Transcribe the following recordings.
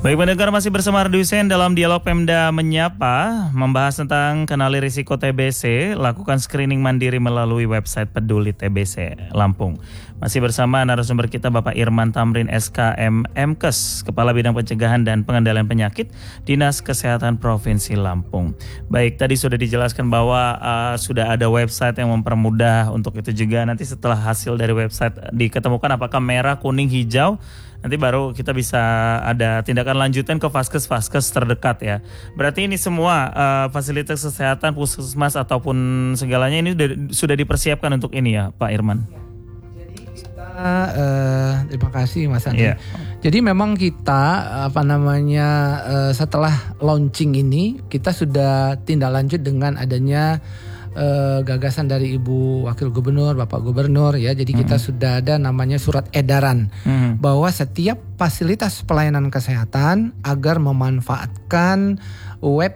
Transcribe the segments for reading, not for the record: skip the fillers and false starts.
Baik pendengar, masih bersama Radio Sen dalam Dialog Pemda Menyapa, membahas tentang kenali risiko TBC, lakukan screening mandiri melalui website Peduli TBC Lampung. Masih bersama narasumber kita Bapak Irman Tamrin SKM MKes, Kepala Bidang Pencegahan dan Pengendalian Penyakit Dinas Kesehatan Provinsi Lampung. Baik, tadi sudah dijelaskan bahwa sudah ada website yang mempermudah untuk itu juga. Nanti setelah hasil dari website diketemukan apakah merah, kuning, hijau, nanti baru kita bisa ada tindakan lanjutan ke vaskes-vaskes terdekat ya. Berarti ini semua fasilitas kesehatan, puskesmas ataupun segalanya ini sudah dipersiapkan untuk ini ya Pak Irman? Jadi kita, terima kasih Mas Andi. Yeah. Jadi memang kita setelah launching ini kita sudah tindak lanjut dengan adanya gagasan dari Ibu Wakil Gubernur, Bapak Gubernur ya. Jadi kita sudah ada namanya surat edaran bahwa setiap fasilitas pelayanan kesehatan agar memanfaatkan web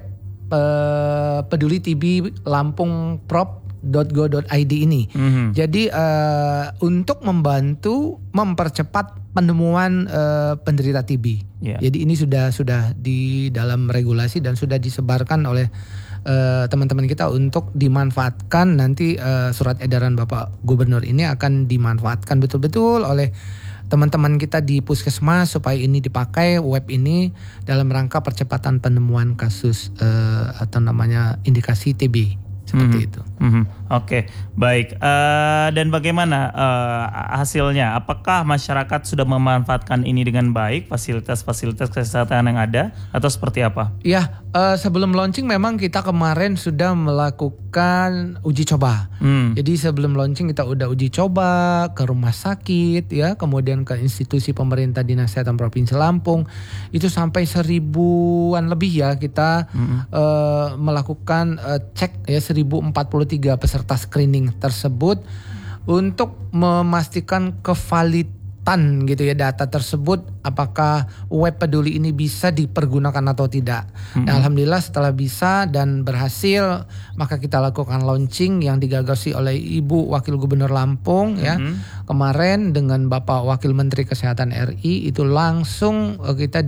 Peduli TB Lampung Prop.go.id ini. Jadi untuk membantu mempercepat penemuan penderita TB. Yeah. Jadi ini sudah di dalam regulasi dan sudah disebarkan oleh teman-teman kita untuk dimanfaatkan. Nanti surat edaran Bapak Gubernur ini akan dimanfaatkan betul-betul oleh teman-teman kita di puskesmas supaya ini dipakai web ini dalam rangka percepatan penemuan kasus atau namanya indikasi TB seperti itu. Oke, baik. Dan bagaimana hasilnya? Apakah masyarakat sudah memanfaatkan ini dengan baik, fasilitas-fasilitas kesehatan yang ada, atau seperti apa? Ya, sebelum launching memang kita kemarin sudah melakukan uji coba. Jadi sebelum launching kita udah uji coba ke rumah sakit, ya, kemudian ke institusi pemerintah Dinas Kesehatan Provinsi Lampung. Itu sampai 1000-an lebih ya kita melakukan cek ya 1043 peserta screening tersebut untuk memastikan kevalidan gitu ya data tersebut, apakah web peduli ini bisa dipergunakan atau tidak. Nah, alhamdulillah setelah bisa dan berhasil, maka kita lakukan launching yang digagasi oleh Ibu Wakil Gubernur Lampung ya. Kemarin dengan Bapak Wakil Menteri Kesehatan RI itu langsung kita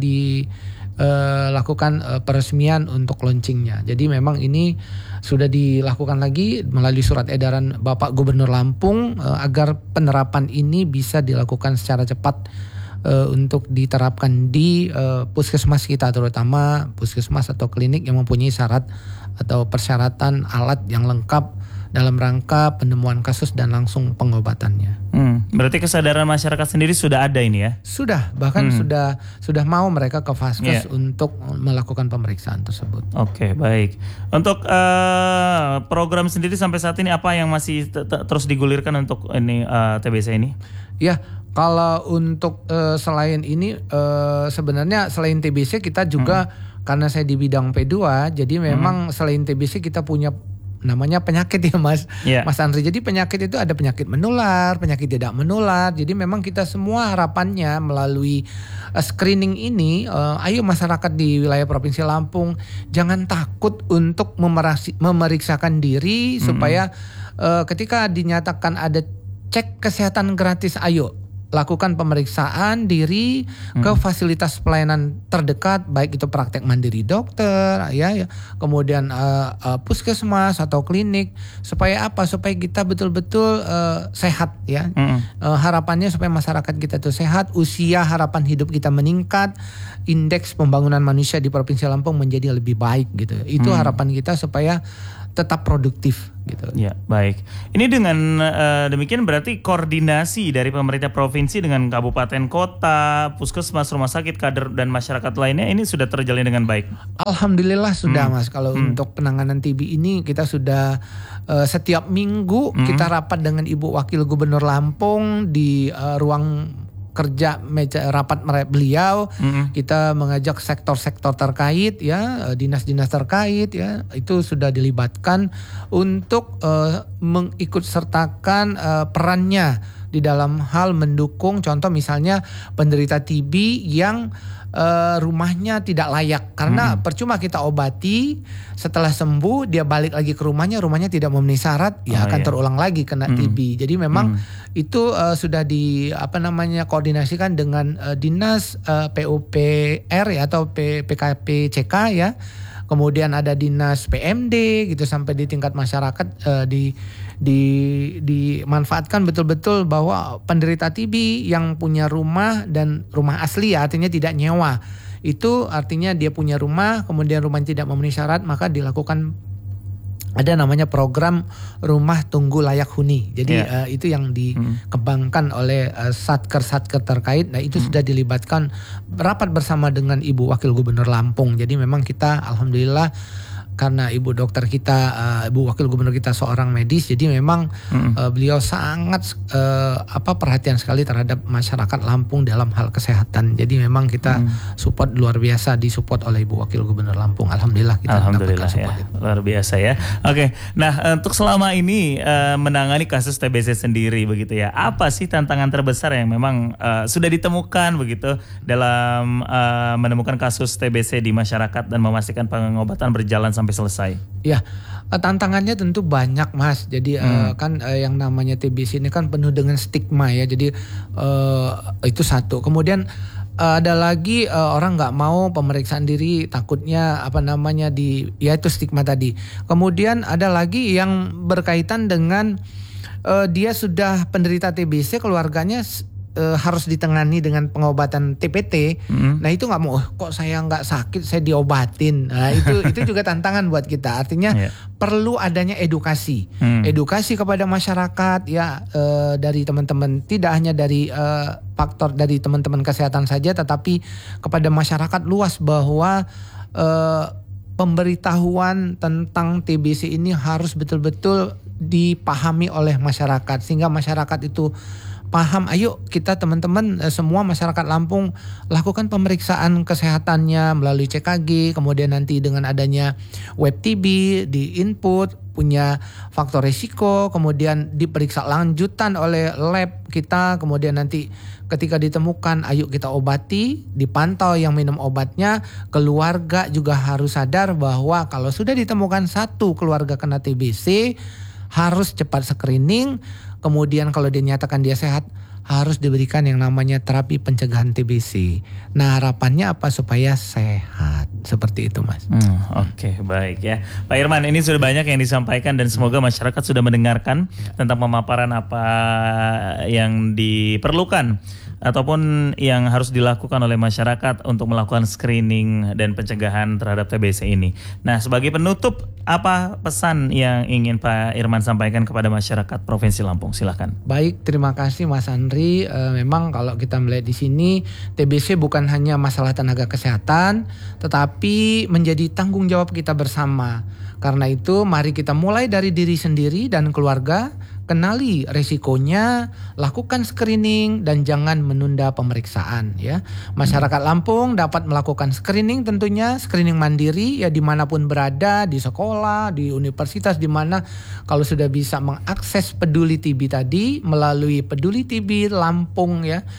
lakukan peresmian untuk launchingnya. Jadi memang ini sudah dilakukan lagi melalui surat edaran Bapak Gubernur Lampung agar penerapan ini bisa dilakukan secara cepat untuk diterapkan di puskesmas kita, terutama puskesmas atau klinik yang mempunyai syarat atau persyaratan alat yang lengkap dalam rangka penemuan kasus dan langsung pengobatannya. Berarti kesadaran masyarakat sendiri sudah ada ini ya? Sudah, bahkan sudah mau mereka ke vaskes untuk melakukan pemeriksaan tersebut. Oke, baik. Untuk program sendiri sampai saat ini apa yang masih terus digulirkan untuk ini TBC ini? Ya, kalau untuk selain ini sebenarnya selain TBC kita juga karena saya di bidang P2, jadi memang selain TBC kita punya namanya penyakit ya Mas Andri. Jadi penyakit itu ada penyakit menular, penyakit tidak menular. Jadi memang kita semua harapannya melalui screening ini, ayo masyarakat di wilayah Provinsi Lampung jangan takut untuk memeriksakan diri supaya ketika dinyatakan ada cek kesehatan gratis, ayo lakukan pemeriksaan diri ke fasilitas pelayanan terdekat, baik itu praktek mandiri dokter ya kemudian puskesmas atau klinik, supaya apa? Supaya kita betul-betul sehat ya. Harapannya supaya masyarakat kita itu sehat, usia harapan hidup kita meningkat, indeks pembangunan manusia di Provinsi Lampung menjadi lebih baik gitu. Itu harapan kita supaya tetap produktif gitu. Ya, baik. Ini dengan demikian berarti koordinasi dari pemerintah provinsi dengan kabupaten kota, puskesmas, rumah sakit, kader dan masyarakat lainnya ini sudah terjalin dengan baik. Alhamdulillah sudah Mas. Kalau untuk penanganan TB ini kita sudah setiap minggu kita rapat dengan Ibu Wakil Gubernur Lampung di ruang kerja meja rapat beliau. Kita mengajak sektor-sektor terkait ya, dinas-dinas terkait ya, itu sudah dilibatkan untuk mengikut sertakan perannya di dalam hal mendukung, contoh misalnya penderita TB yang rumahnya tidak layak, karena percuma kita obati, setelah sembuh dia balik lagi ke rumahnya tidak memenuhi syarat, akan terulang lagi kena TB. Jadi memang itu sudah koordinasikan dengan dinas PUPR ya, atau PKPCK ya. Kemudian ada dinas PMD gitu, sampai di tingkat masyarakat dimanfaatkan betul-betul bahwa penderita TB yang punya rumah dan rumah asli ya, artinya tidak nyewa. Itu artinya dia punya rumah, kemudian rumahnya tidak memenuhi syarat, maka dilakukan ada namanya program rumah tunggu layak huni. Jadi itu yang dikembangkan oleh satker-satker terkait. Nah itu sudah dilibatkan rapat bersama dengan Ibu Wakil Gubernur Lampung. Jadi memang kita alhamdulillah, karena ibu dokter kita, ibu wakil gubernur kita seorang medis, jadi memang beliau sangat perhatian sekali terhadap masyarakat Lampung dalam hal kesehatan. Jadi memang kita support luar biasa, disupport oleh ibu wakil gubernur Lampung. Alhamdulillah kita mendapatkan support itu. Luar biasa ya. Oke, nah untuk selama ini menangani kasus TBC sendiri begitu ya, apa sih tantangan terbesar yang memang sudah ditemukan begitu dalam menemukan kasus TBC di masyarakat dan memastikan pengobatan berjalan sampai selesai? Ya, tantangannya tentu banyak Mas. Jadi yang namanya TBC ini kan penuh dengan stigma ya. Jadi itu satu. Kemudian ada lagi orang nggak mau pemeriksaan diri, takutnya itu stigma tadi. Kemudian ada lagi yang berkaitan dengan dia sudah penderita TBC, keluarganya harus ditangani dengan pengobatan TPT. Nah itu nggak mau, kok saya nggak sakit saya diobatin. Nah itu juga tantangan buat kita. Artinya perlu adanya edukasi, edukasi kepada masyarakat ya, dari teman-teman, tidak hanya dari faktor dari teman-teman kesehatan saja, tetapi kepada masyarakat luas bahwa pemberitahuan tentang TBC ini harus betul-betul dipahami oleh masyarakat, sehingga masyarakat itu paham. Ayo kita teman-teman semua masyarakat Lampung lakukan pemeriksaan kesehatannya melalui CKG, kemudian nanti dengan adanya web TB di input punya faktor risiko, kemudian diperiksa lanjutan oleh lab kita, kemudian nanti ketika ditemukan ayo kita obati, dipantau yang minum obatnya. Keluarga juga harus sadar bahwa kalau sudah ditemukan satu keluarga kena TBC harus cepat screening. Kemudian kalau dinyatakan dia sehat, harus diberikan yang namanya terapi pencegahan TBC. Nah harapannya apa? Supaya sehat. Seperti itu Mas. Oke, baik ya Pak Irman, ini sudah banyak yang disampaikan dan semoga masyarakat sudah mendengarkan tentang pemaparan apa yang diperlukan ataupun yang harus dilakukan oleh masyarakat untuk melakukan screening dan pencegahan terhadap TBC ini. Nah, sebagai penutup, apa pesan yang ingin Pak Irman sampaikan kepada masyarakat Provinsi Lampung? Silakan. Baik, terima kasih Mas Andri. Memang kalau kita melihat di sini, TBC bukan hanya masalah tenaga kesehatan, tetapi menjadi tanggung jawab kita bersama. Karena itu, mari kita mulai dari diri sendiri dan keluarga. Kenali resikonya, lakukan screening dan jangan menunda pemeriksaan ya. Masyarakat Lampung dapat melakukan screening, tentunya screening mandiri ya, dimanapun berada, di sekolah, di universitas, dimana kalau sudah bisa mengakses Peduli TB tadi melalui Peduli TB Lampung ya,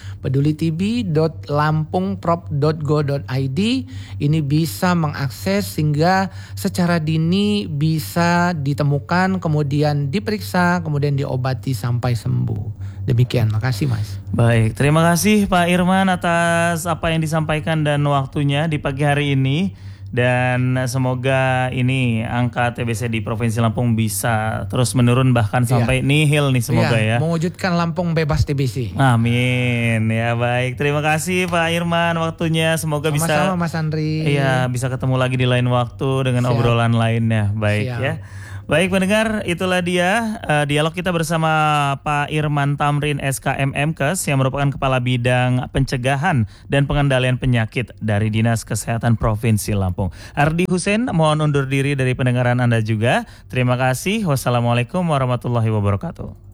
pedulitb.lampungprop.go.id, ini bisa mengakses sehingga secara dini bisa ditemukan, kemudian diperiksa, kemudian diobati sampai sembuh. Demikian, makasih Mas. Baik, terima kasih Pak Irman atas apa yang disampaikan dan waktunya di pagi hari ini. Dan semoga ini angka TBC di Provinsi Lampung bisa terus menurun bahkan sampai nihil nih semoga ya. Mewujudkan Lampung bebas TBC. Amin. Ya baik, terima kasih Pak Irman waktunya. Semoga sama-sama Mas Andri. Iya, bisa ketemu lagi di lain waktu dengan obrolan lainnya. Baik ya. Baik pendengar, itulah dia dialog kita bersama Pak Irman Tamrin SKM MKes yang merupakan Kepala Bidang Pencegahan dan Pengendalian Penyakit dari Dinas Kesehatan Provinsi Lampung. Ardi Hussein mohon undur diri dari pendengaran Anda juga. Terima kasih. Wassalamualaikum warahmatullahi wabarakatuh.